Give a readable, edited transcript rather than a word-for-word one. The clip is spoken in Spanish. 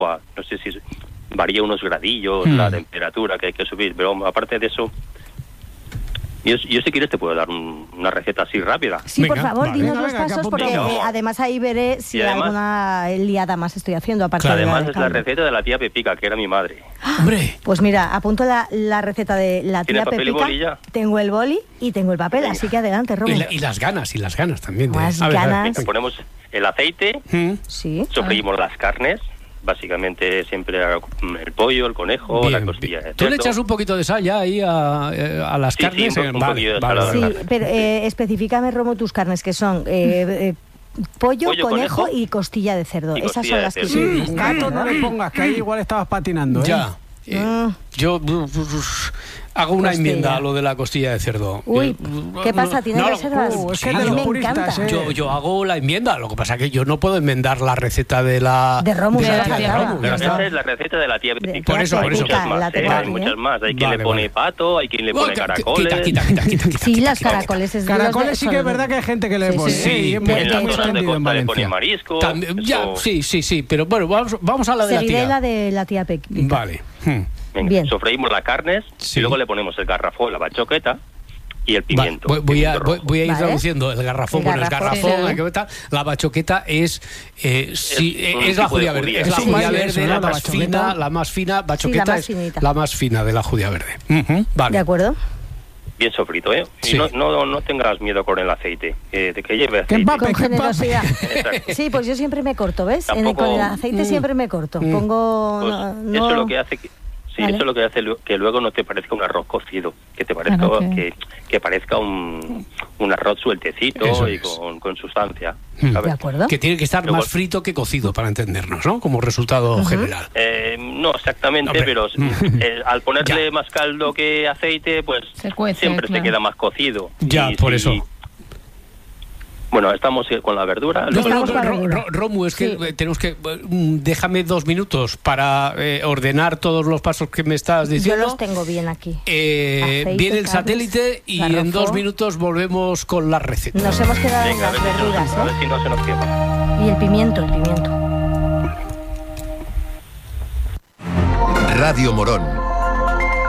no sé si varía unos gradillos la temperatura que hay que subir, pero aparte de eso, yo si quieres te puedo dar una receta así rápida. Sí, Venga, por favor, vale. dinos los pasos, porque además ahí veré si además, alguna liada más estoy haciendo aparte claro, de la además de es la receta de la tía Pepica, que era mi madre. ¡Hombre! Pues mira, apunto la receta de la tía ¿Tiene papel y Pepica. boli ya? Tengo el boli y tengo el papel, así que adelante, Romo. Y las ganas también. Más A ver, ganas. Le ponemos el aceite, Sí. sofreímos las carnes, básicamente siempre el pollo, el conejo, la costilla de cerdo. ¿Tú le echas un poquito de sal ya ahí a las carnes? Sí, un poquillo de sal a las Sí, carnes. pero especifícame, Romo, tus carnes, que son pollo, conejo y costilla de cerdo. y Esas costilla son de las que cerdo. sí. Gato no le pongas, que ahí igual estabas patinando, ¿eh? Ya. Yo hago una Costilla. enmienda a lo de la costilla de cerdo. Uy, ¿qué pasa? ¿Tienes No, reservas? es que a de mí los me puristas, encanta. Yo hago la enmienda, lo que pasa es que yo no puedo enmendar la receta de la... De Romo, la ya tía de está. Romo, ya está. Esa es la receta de la tía De- Pepica. por eso, hay por eso. muchas más, La tía hay Pepica. muchas más. Hay quien Vale, le pone vale. pato, hay quien le pone caracoles. Quita. Sí, las caracoles es de los de- Caracoles sí que es verdad que hay gente que le Sí, pone. sí, sí. Está En las muy zonas de extendido en costa le pone Valencia. marisco. También, ya, eso- sí, pero bueno, vamos a la de Seguiré la tía. la de la tía Pepica. Vale. Venga, Bien. sofreímos las carnes Sí. y luego le ponemos el garrafón, la bachoqueta y el Vale, pimiento. voy a pimiento rojo. ir Vale. traduciendo el garrafón. El Bueno, el garrafón, garrafón, sí. la que tal, la bachoqueta es un la tipo de judía verde. judía. Es la Es un judía maíz, verde, ¿no? la La más bachoqueta. fina, la más fina. Bachoqueta más es finita. la más fina de la judía verde. Vale. ¿De acuerdo? Bien sofrito, ¿eh? Sí. Y no tengas miedo con el aceite, de que lleve Que aceite. empape. Con generosidad. Exacto. Sí, pues yo siempre me corto, ¿ves? Tampoco- Con el aceite siempre me corto. Pongo... Pues no- eso es lo que hace que... Sí, Vale. eso es lo que hace que luego no te parezca un arroz cocido, que te parezca Claro que parezca un arroz sueltecito Eso y es. con sustancia. ¿De ¿sabes? acuerdo? Que tiene que estar Luego- más frito que cocido, para entendernos, ¿no? Como resultado general. No exactamente, Hombre. pero al ponerle más caldo que aceite, pues Se cuece, siempre claro. se queda más cocido. Ya, por eso. Bueno, estamos con la verdura. No, luego- Estamos para Romu, es que Sí. tenemos que... déjame 2 minutos para ordenar todos los pasos que me estás Yo diciendo. los tengo bien aquí. Viene Aceite, el carnes, satélite y en garrafón. 2 minutos volvemos con la receta. Nos hemos quedado en Venga, a las ver, verduras, a ver si no se nos quema. ¿eh? Y el pimiento. Radio Morón.